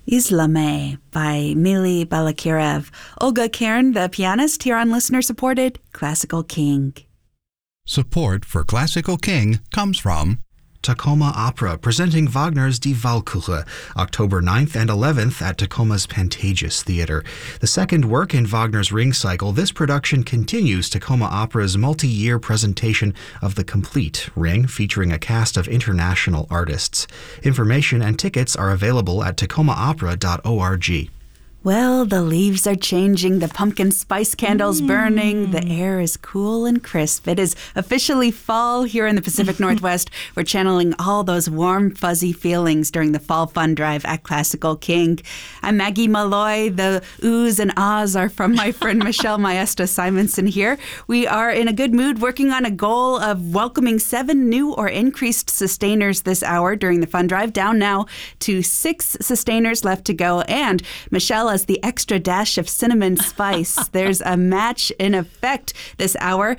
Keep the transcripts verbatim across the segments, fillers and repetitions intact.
Islame by Mili Balakirev. Olga Kern, the pianist, here on listener-supported Classical King. Support for Classical King comes from Tacoma Opera, presenting Wagner's Die Walküre, October ninth and eleventh at Tacoma's Pantages Theater. The second work in Wagner's Ring cycle, this production continues Tacoma Opera's multi-year presentation of the complete Ring, featuring a cast of international artists. Information and tickets are available at tacoma opera dot org. Well, the leaves are changing, the pumpkin spice candles mm. burning, the air is cool and crisp. It is officially fall here in the Pacific Northwest. We're channeling all those warm, fuzzy feelings during the Fall Fun Drive at Classical King. I'm Maggie Malloy. The oohs and ahs are from my friend Michelle Maestra Simonson here. We are in a good mood working on a goal of welcoming seven new or increased sustainers this hour during the Fun Drive, down now to six sustainers left to go. And Michelle, as the extra dash of cinnamon spice, there's a match in effect this hour.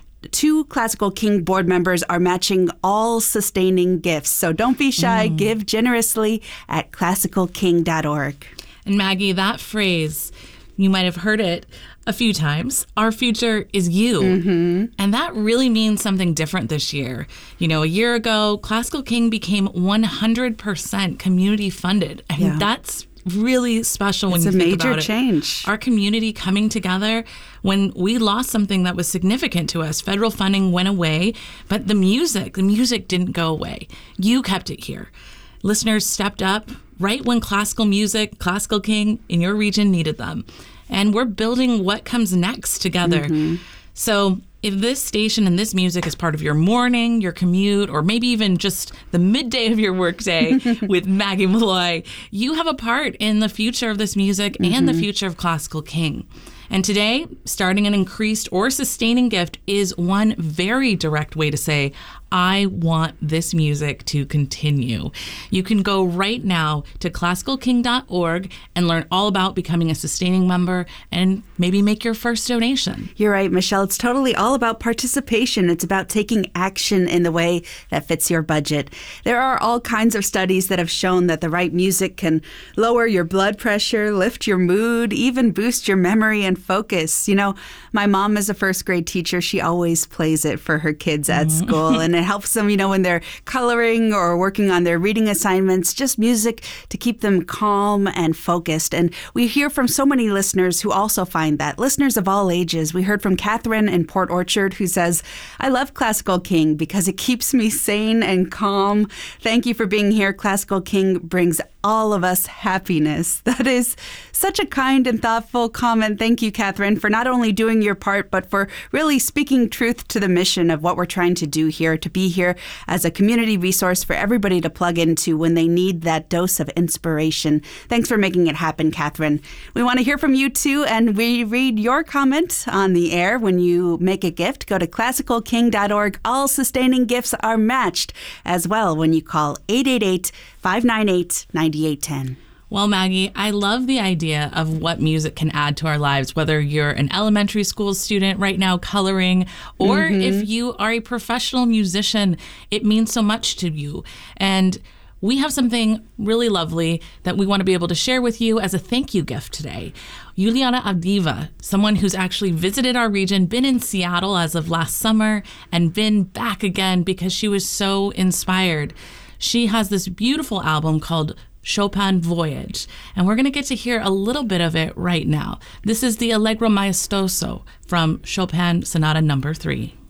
Two Classical King board members are matching all sustaining gifts. So don't be shy. Mm. Give generously at classical king dot org. And Maggie, that phrase, you might have heard it a few times. Our future is you. Mm-hmm. And that really means something different this year. You know, a year ago, Classical King became one hundred percent community funded. I mean, yeah. that's really special when it's you think about it. It's a major change. Our community coming together when we lost something that was significant to us. Federal funding went away, but the music, the music didn't go away. You kept it here. Listeners stepped up right when classical music, Classical King in your region needed them. And we're building what comes next together. Mm-hmm. So if this station and this music is part of your morning, your commute, or maybe even just the midday of your workday with Maggie Malloy, you have a part in the future of this music mm-hmm. and the future of Classical King. And today, starting an increased or sustaining gift is one very direct way to say, I want this music to continue. You can go right now to classical king dot org and learn all about becoming a sustaining member and maybe make your first donation. You're right, Michelle. It's totally all about participation. It's about taking action in the way that fits your budget. There are all kinds of studies that have shown that the right music can lower your blood pressure, lift your mood, even boost your memory and focus. You know, my mom is a first grade teacher. She always plays it for her kids at mm-hmm. school, and it helps them, you know, when they're coloring or working on their reading assignments, just music to keep them calm and focused. And we hear from so many listeners who also find that, listeners of all ages. We heard from Catherine in Port Orchard who says, I love Classical King because it keeps me sane and calm. Thank you for being here. Classical King brings all of us happiness. That is such a kind and thoughtful comment. Thank you, Catherine, for not only doing your part, but for really speaking truth to the mission of what we're trying to do here, to be here as a community resource for everybody to plug into when they need that dose of inspiration. Thanks for making it happen, Catherine. We want to hear from you too, and we read your comment on the air when you make a gift. Go to classical king dot org. All sustaining gifts are matched as well when you call eight eight eight, five nine eight, nine eight one zero. Well, Maggie, I love the idea of what music can add to our lives, whether you're an elementary school student right now coloring, or mm-hmm. if you are a professional musician, it means so much to you. And we have something really lovely that we want to be able to share with you as a thank you gift today. Yuliana Avdiva, someone who's actually visited our region, been in Seattle as of last summer, and been back again because she was so inspired. She has this beautiful album called Chopin Voyage, and we're going to get to hear a little bit of it right now. This is the Allegro Maestoso from Chopin Sonata Number three.